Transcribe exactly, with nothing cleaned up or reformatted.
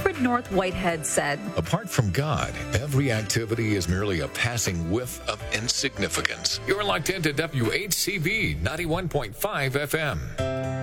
Alfred North Whitehead said, "Apart from God, every activity is merely a passing whiff of insignificance." You're locked into W H C V ninety-one point five F M.